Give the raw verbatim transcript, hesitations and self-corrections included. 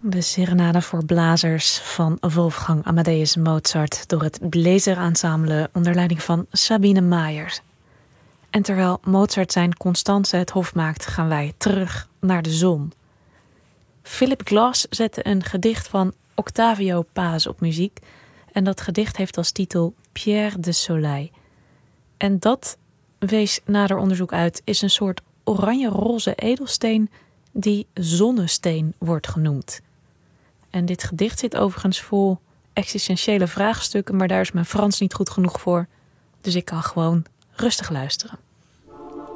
De serenade voor blazers van Wolfgang Amadeus Mozart door het Bläserensemble onder leiding van Sabine Mayer. En terwijl Mozart zijn Constanze het hof maakt, gaan wij terug naar de zon. Philip Glass zette een gedicht van Octavio Paz op muziek en dat gedicht heeft als titel Pierre de Soleil. En dat, wees nader onderzoek uit, is een soort oranje-roze edelsteen die zonnesteen wordt genoemd. En dit gedicht zit overigens vol existentiële vraagstukken, maar daar is mijn Frans niet goed genoeg voor. Dus ik kan gewoon rustig luisteren.